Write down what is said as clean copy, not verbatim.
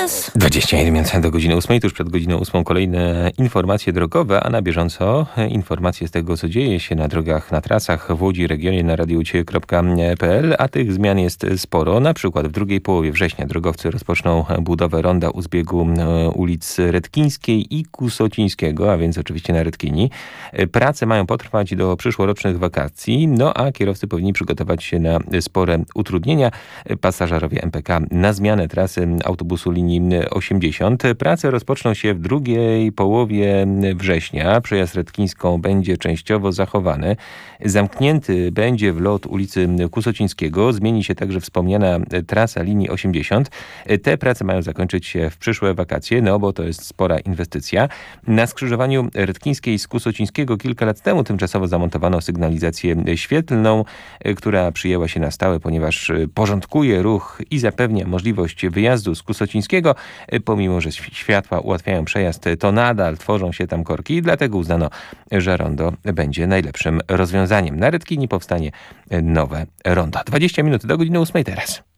czas? 21 do godziny 8, tuż przed godziną 8 kolejne informacje drogowe, a na bieżąco informacje z tego, co dzieje się na drogach, na trasach w Łodzi, regionie na radioucie.pl, a tych zmian jest sporo. Na przykład w drugiej połowie września drogowcy rozpoczną budowę ronda u zbiegu ulic Redkińskiej i Kusocińskiego, a więc oczywiście na Redkini. Prace mają potrwać do przyszłorocznych wakacji, no a kierowcy powinni przygotować się na spore utrudnienia. Pasażerowie MPK na zmianę trasy autobusu linii 80. Prace rozpoczną się w drugiej połowie września. Przejazd Redkińską będzie częściowo zachowany. Zamknięty będzie wlot ulicy Kusocińskiego. Zmieni się także wspomniana trasa linii 80. Te prace mają zakończyć się w przyszłe wakacje, no bo to jest spora inwestycja. Na skrzyżowaniu Redkińskiej z Kusocińskiego kilka lat temu tymczasowo zamontowano sygnalizację świetlną, która przyjęła się na stałe, ponieważ porządkuje ruch i zapewnia możliwość wyjazdu z Kusocińskiego. Pomimo że światła ułatwiają przejazd, to nadal tworzą się tam korki i dlatego uznano, że rondo będzie najlepszym rozwiązaniem. Na Redkini powstanie nowe rondo. 20 minut do godziny 8 teraz.